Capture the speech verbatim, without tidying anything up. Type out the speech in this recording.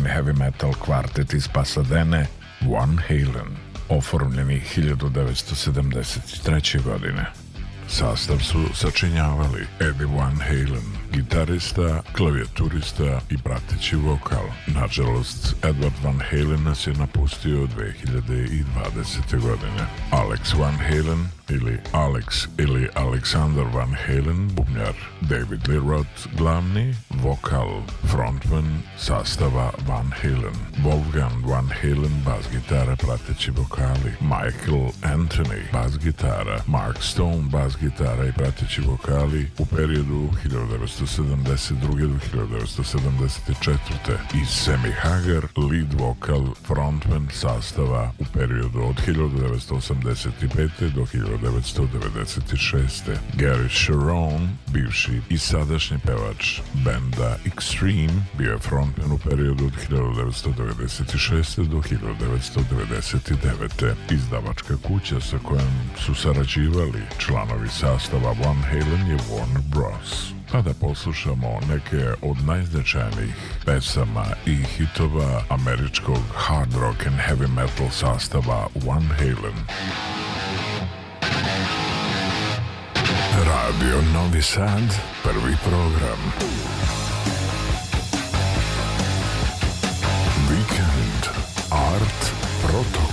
heavy metal kvartet iz Pasadene Van Halen, oformljeni hiljadu devetsto sedamdeset treće. godine. Sastav su sačinjavali Eddie Van Halen, gitarista, klavijaturista i prateći vokal. Nažalost, Edward Van Halen nas je napustio dve hiljade dvadesete. godine. Alex Van Halen ili Alex ili Alexander Van Halen, bubnjar, David Lee Roth, glavni, vokal, frontman sastava Van Halen, Wolfgang Van Halen, bas gitara, prateći vokali, Michael Anthony, bas gitara, Mark Stone, bas gitara i prateći vokali u periodu hiljadu devetsto sedamdeset druge. do hiljadu devetsto sedamdeset četvrte. i Sammy Hagar, lead vokal, frontman sastava u periodu od hiljadu devetsto osamdeset pete. do hiljadu devetsto devedeset šeste. Gary Sharon, bivši i sadašnji pevač benda Extreme, bio je frontman u periodu od hiljadu devetsto devedeset šeste. do hiljadu devetsto devedeset devete. Izdavačka kuća sa kojom su sarađivali članovi sastava Van Halen je Warner Bros. Pa da poslušamo neke od najznačajnijih pesama i hitova američkog hard rock and heavy metal sastava Van Halen. Radio Novi Sad, prvi program. Vikend Art Protokol.